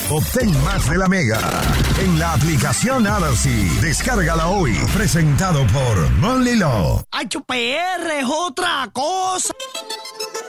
Obtén más de la Mega en la aplicación Odyssey. Descárgala hoy. Presentado por Monly Law. HPR es otra cosa.